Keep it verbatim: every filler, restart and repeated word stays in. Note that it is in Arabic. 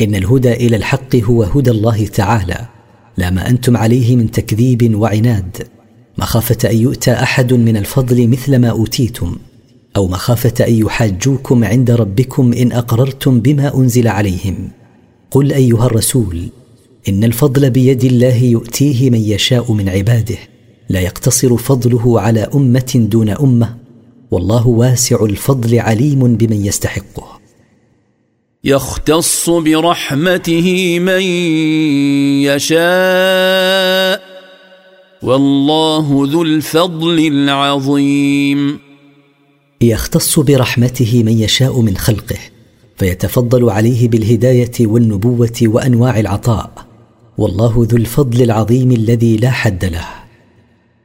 إن الهدى إلى الحق هو هدى الله تعالى، لا ما أنتم عليه من تكذيب وعناد، مخافة أن يؤتى أحد من الفضل مثل ما أوتيتم، أو مخافة أن يحاجوكم عند ربكم إن أقررتم بما أنزل عليهم. قل أيها الرسول: إن الفضل بيد الله يؤتيه من يشاء من عباده، لا يقتصر فضله على أمة دون أمة، والله واسع الفضل عليم بمن يستحقه. يختص برحمته من يشاء والله ذو الفضل العظيم. يختص برحمته من يشاء من خلقه، فيتفضل عليه بالهداية والنبوة وأنواع العطاء، والله ذو الفضل العظيم الذي لا حد له.